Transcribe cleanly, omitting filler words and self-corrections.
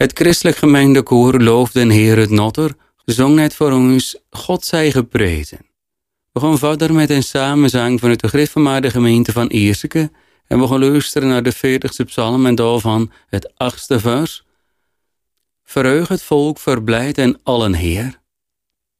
Het christelijk gemengdekoor loofde en Heer het notter, zong net voor ons God zij geprezen. We gaan verder met een samenzang vanuit de gereformeerde gemeente van Ierseke en we gaan luisteren naar de 40ste psalm en daarvan het 8e vers. Verheug het volk, verblijd en allen Heer.